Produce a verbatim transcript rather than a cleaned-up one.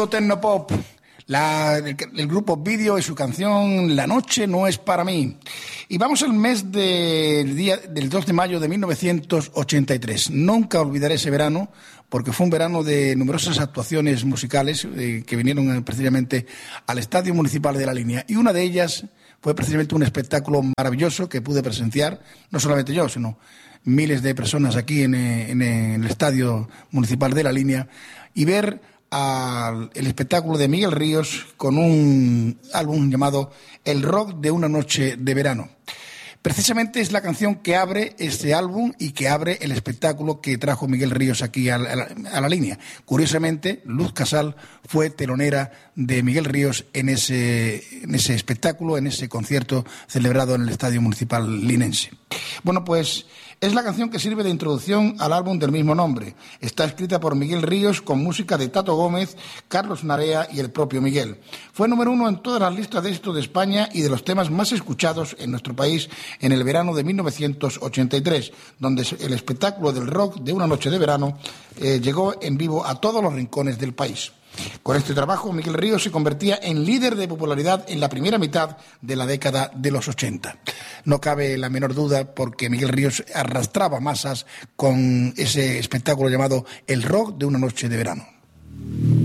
Tecnopop, la, el, el grupo Vídeo y su canción La noche no es para mí. Y vamos al mes del, día, del dos de mayo de mil novecientos ochenta y tres. Nunca olvidaré ese verano, porque fue un verano de numerosas actuaciones musicales eh, que vinieron eh, precisamente al Estadio Municipal de La Línea. Y una de ellas fue precisamente un espectáculo maravilloso que pude presenciar, no solamente yo, sino miles de personas aquí en, en, en el Estadio Municipal de La Línea, y ver al el espectáculo de Miguel Ríos con un álbum llamado El rock de una noche de verano. Precisamente es la canción que abre este álbum y que abre el espectáculo que trajo Miguel Ríos aquí a la, a la línea. Curiosamente, Luz Casal fue telonera de Miguel Ríos en ese, en ese espectáculo, en ese concierto celebrado en el Estadio Municipal linense. Bueno, pues es la canción que sirve de introducción al álbum del mismo nombre. Está escrita por Miguel Ríos con música de Tato Gómez, Carlos Narea y el propio Miguel. Fue número uno en todas las listas de éxito de España y de los temas más escuchados en nuestro país en el verano de mil novecientos ochenta y tres, donde el espectáculo del rock de una noche de verano eh, llegó en vivo a todos los rincones del país. Con este trabajo, Miguel Ríos se convertía en líder de popularidad en la primera mitad de la década de los ochenta. No cabe la menor duda porque Miguel Ríos arrastraba masas con ese espectáculo llamado El rock de una noche de verano.